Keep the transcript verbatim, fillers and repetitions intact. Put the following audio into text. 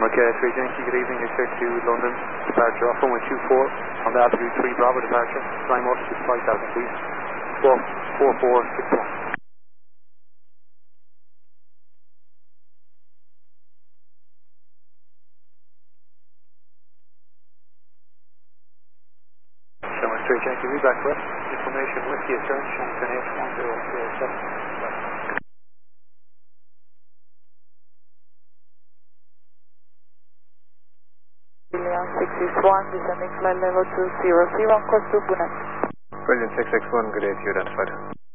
Okay, three Yankee, good evening. You're clear to London. Departure off runway two four on the altitude three Bravo departure. Climb up to five thousand feet. four four four six one. Showing three Yankee, read back west. Information whiskey astern, showing ten H one zero zero seven. six six one, descending flight level two zero zero, course to Pune. Brilliant six six one, good day to you, identified.